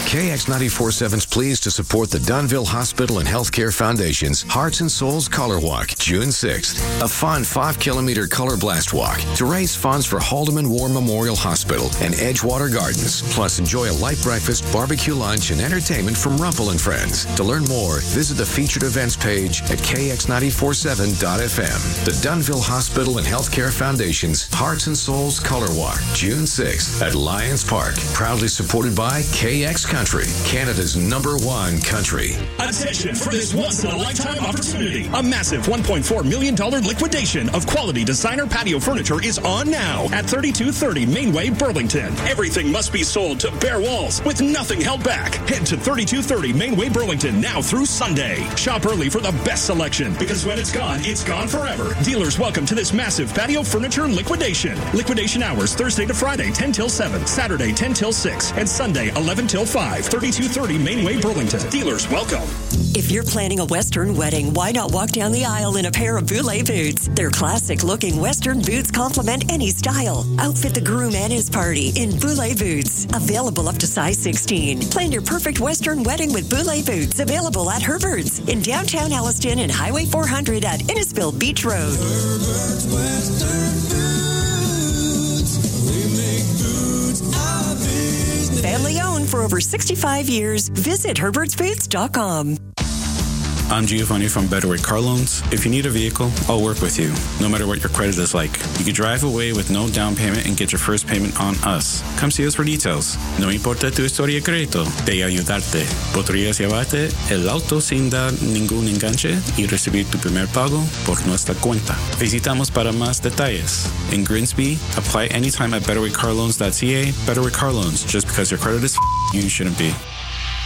KX94.7's pleased to support the Dunville Hospital and Healthcare Foundation's Hearts and Souls Color Walk, June 6th. A fun 5-kilometer color blast walk to raise funds for Haldeman War Memorial Hospital and Edgewater Gardens. Plus, enjoy a light breakfast, barbecue lunch, and entertainment from Rumpel and Friends. To learn more, visit the featured events page at kx947.fm. The Dunville Hospital and Healthcare Foundation's Hearts and Souls Color Walk, June 6th at Lions Park. Proudly supported by KX Country, Canada's #1 country. Attention for this once-in-a-lifetime opportunity. A massive $1.4 million liquidation of quality designer patio furniture is on now at 3230 Mainway, Burlington. Everything must be sold to bare walls with nothing held back. Head to 3230 Mainway, Burlington now through Sunday. Shop early for the best selection because when it's gone forever. Dealers welcome to this massive patio furniture liquidation. Liquidation hours Thursday to Friday 10 till 7, Saturday 10 till 6, and Sunday 11 till 5. 3230 Mainway, Burlington. Dealers welcome. If you're planning a Western wedding, why not walk down the aisle in a pair of Boulay boots? Their classic-looking Western boots complement any style. Outfit the groom and his party in Boulay boots. Available up to size 16. Plan your perfect Western wedding with Boulay boots. Available at Herbert's in downtown Elliston and Highway 400 at Innisfil Beach Road. Herbert's Western Boots. We make boots our business. Family owned for over 65 years. Visit herbertsboots.com. I'm Giovanni from Betterway Car Loans. If you need a vehicle, I'll work with you, no matter what your credit is like. You can drive away with no down payment and get your first payment on us. Come see us for details. No importa tu historia de crédito, de ayudarte. Podrías llevarte el auto sin dar ningún enganche y recibir tu primer pago por nuestra cuenta. Visitamos para más detalles. In Grimsby, apply anytime at betterwaycarloans.ca. Betterway Car Loans. Just because your credit is you shouldn't be.